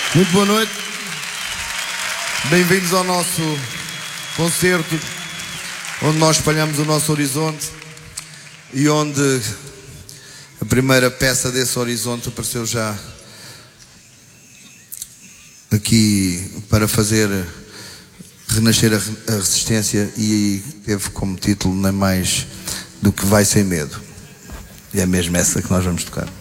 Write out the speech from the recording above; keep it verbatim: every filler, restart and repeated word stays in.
Muito boa noite. Bem-vindos ao nosso concerto, onde nós espalhamos o nosso horizonte e onde a primeira peça desse horizonte apareceu já aqui para fazer renascer a resistência e teve como título nem mais do que Vai Sem Medo. E é mesmo essa que nós vamos tocar.